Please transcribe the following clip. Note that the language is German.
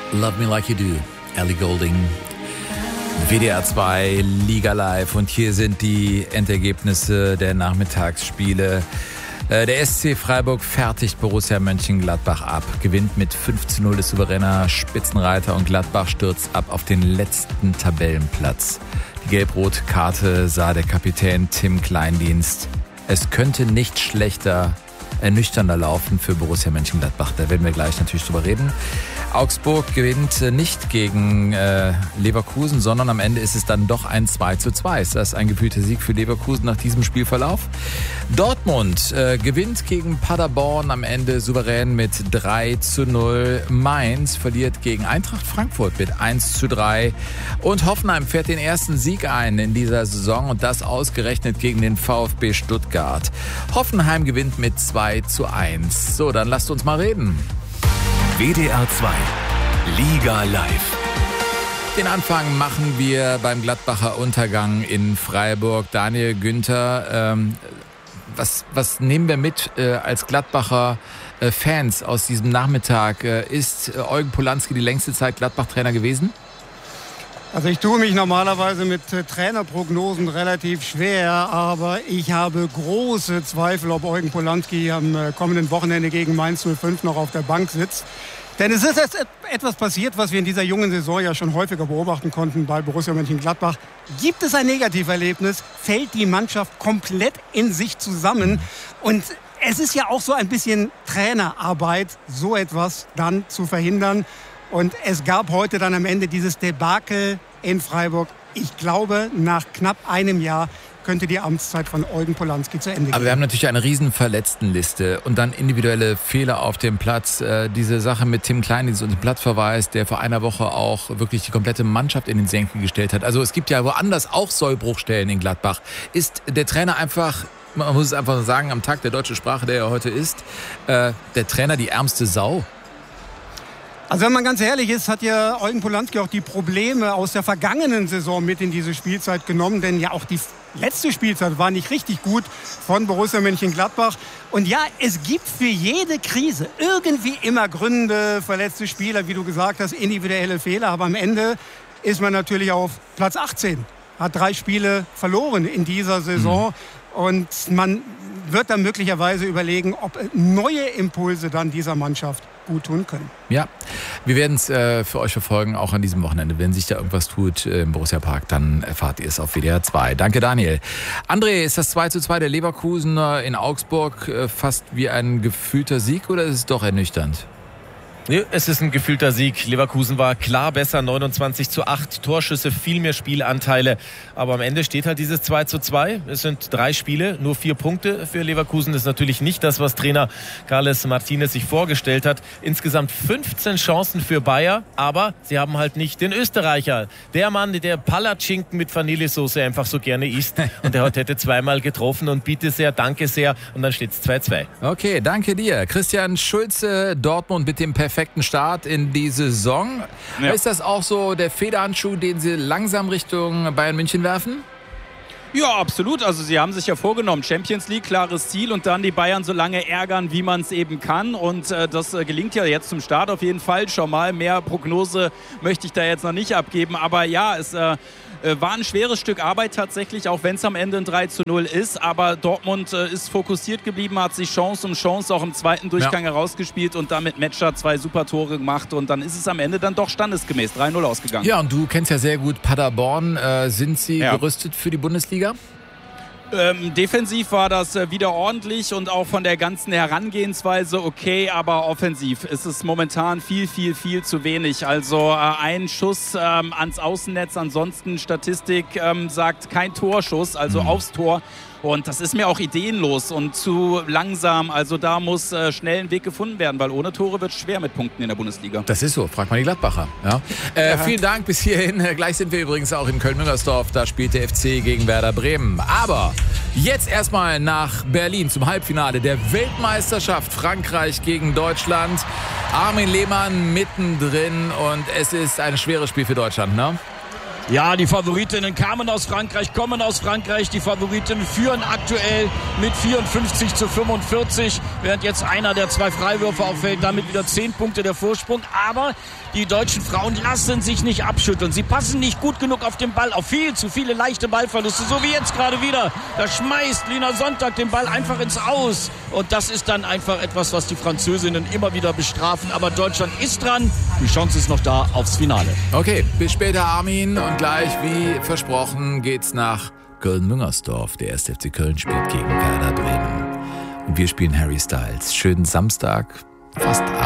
Love Me Like You Do, Ellie Goulding, WDR 2, Liga Live. Und hier sind die Endergebnisse der Nachmittagsspiele. Der SC Freiburg fertigt Borussia Mönchengladbach ab, gewinnt mit 5:0, ist souveräner Spitzenreiter und Gladbach stürzt ab auf den letzten Tabellenplatz. Die gelb-rote Karte sah der Kapitän Tim Kleindienst. Es könnte nicht schlechter, ernüchternder laufen für Borussia Mönchengladbach. Da werden wir gleich natürlich drüber reden. Augsburg gewinnt nicht gegen Leverkusen, sondern am Ende ist es dann doch ein 2:2. Ist das ein gefühlter Sieg für Leverkusen nach diesem Spielverlauf? Dortmund gewinnt gegen Paderborn am Ende souverän mit 3:0. Mainz verliert gegen Eintracht Frankfurt mit 1:3. Und Hoffenheim fährt den ersten Sieg ein in dieser Saison und das ausgerechnet gegen den VfB Stuttgart. Hoffenheim gewinnt mit 2:1. So, dann lasst uns mal reden. WDR 2, Liga Live. Den Anfang machen wir beim Gladbacher Untergang in Freiburg. Daniel Günther, was nehmen wir mit als Gladbacher Fans aus diesem Nachmittag? Ist Eugen Polanski die längste Zeit Gladbach-Trainer gewesen? Also ich tue mich normalerweise mit Trainerprognosen relativ schwer, aber ich habe große Zweifel, ob Eugen Polanski am kommenden Wochenende gegen Mainz 05 noch auf der Bank sitzt. Denn es ist etwas passiert, was wir in dieser jungen Saison ja schon häufiger beobachten konnten bei Borussia Mönchengladbach. Gibt es ein Negativerlebnis, fällt die Mannschaft komplett in sich zusammen. Und es ist ja auch so ein bisschen Trainerarbeit, so etwas dann zu verhindern. Und es gab heute dann am Ende dieses Debakel in Freiburg. Ich glaube, nach knapp einem Jahr könnte die Amtszeit von Eugen Polanski zu Ende gehen. Aber wir haben natürlich eine riesen Verletztenliste und dann individuelle Fehler auf dem Platz. Diese Sache mit Tim Kleindienst und dem Platzverweis, der vor einer Woche auch wirklich die komplette Mannschaft in den Senkel gestellt hat. Also es gibt ja woanders auch Sollbruchstellen in Gladbach. Ist der Trainer einfach, man muss es einfach sagen, am Tag der deutschen Sprache, der er heute ist, der Trainer die ärmste Sau? Also wenn man ganz ehrlich ist, hat ja Eugen Polanski auch die Probleme aus der vergangenen Saison mit in diese Spielzeit genommen. Denn ja auch die letzte Spielzeit war nicht richtig gut von Borussia Mönchengladbach. Und ja, es gibt für jede Krise irgendwie immer Gründe, verletzte Spieler, wie du gesagt hast, individuelle Fehler. Aber am Ende ist man natürlich auf Platz 18, hat 3 Spiele verloren in dieser Saison. Und man wird dann möglicherweise überlegen, ob neue Impulse dann dieser Mannschaft gut tun können. Ja, wir werden es für euch verfolgen, auch an diesem Wochenende. Wenn sich da irgendwas tut im Borussia Park, dann erfahrt ihr es auf WDR 2. Danke, Daniel. André, ist das 2:2 der Leverkusener in Augsburg fast wie ein gefühlter Sieg oder ist es doch ernüchternd? Nee, es ist ein gefühlter Sieg. Leverkusen war klar besser, 29:8 Torschüsse, viel mehr Spielanteile. Aber am Ende steht halt dieses 2:2. Es sind 3 Spiele, nur 4 Punkte für Leverkusen. Das ist natürlich nicht das, was Trainer Carles Martinez sich vorgestellt hat. Insgesamt 15 Chancen für Bayer, aber sie haben halt nicht den Österreicher. Der Mann, der Palatschinken mit Vanillesoße einfach so gerne isst. Und der heute hätte 2-mal getroffen und bitte sehr, danke sehr. Und dann steht es 2:2. Okay, danke dir. Christian Schulze, Dortmund mit dem perfekten Start in die Saison. Ja. Ist das auch so der Federhandschuh, den Sie langsam Richtung Bayern München werfen? Ja, absolut. Also sie haben sich ja vorgenommen, Champions League, klares Ziel und dann die Bayern so lange ärgern, wie man es eben kann. Und das gelingt ja jetzt zum Start auf jeden Fall schon mal. Mehr Prognose möchte ich da jetzt noch nicht abgeben. Aber ja, es war ein schweres Stück Arbeit tatsächlich, auch wenn es am Ende ein 3:0 ist. Aber Dortmund ist fokussiert geblieben, hat sich Chance um Chance auch im zweiten Durchgang herausgespielt und damit Metscher 2 super Tore gemacht. Und dann ist es am Ende dann doch standesgemäß 3:0 ausgegangen. Ja, und du kennst ja sehr gut Paderborn. Sind sie gerüstet für die Bundesliga? Defensiv war das wieder ordentlich und auch von der ganzen Herangehensweise okay, aber offensiv ist es momentan viel zu wenig. Also ein Schuss ans Außennetz, ansonsten Statistik sagt kein Torschuss, also aufs Tor. Und das ist mir auch ideenlos und zu langsam. Also da muss schnell ein Weg gefunden werden, weil ohne Tore wird es schwer mit Punkten in der Bundesliga. Das ist so, fragt mal die Gladbacher. Ja. Vielen Dank bis hierhin. Gleich sind wir übrigens auch in Köln-Müngersdorf. Da spielt der FC gegen Werder Bremen. Aber jetzt erstmal nach Berlin zum Halbfinale der Weltmeisterschaft. Frankreich gegen Deutschland. Armin Lehmann mittendrin und es ist ein schweres Spiel für Deutschland, ne? Ja, die Favoritinnen kommen aus Frankreich. Die Favoritinnen führen aktuell mit 54-45, während jetzt einer der 2 Freiwürfe auch fällt, damit wieder 10 Punkte der Vorsprung. Aber die deutschen Frauen lassen sich nicht abschütteln. Sie passen nicht gut genug auf den Ball, auf viel zu viele leichte Ballverluste, so wie jetzt gerade wieder. Da schmeißt Lina Sonntag den Ball einfach ins Aus. Und das ist dann einfach etwas, was die Französinnen immer wieder bestrafen. Aber Deutschland ist dran. Die Chance ist noch da aufs Finale. Okay, bis später, Armin. Und gleich, wie versprochen, geht's nach Köln-Müngersdorf. Der 1. FC Köln spielt gegen Werder Bremen. Und wir spielen Harry Styles. Schönen Samstag, fast Abend.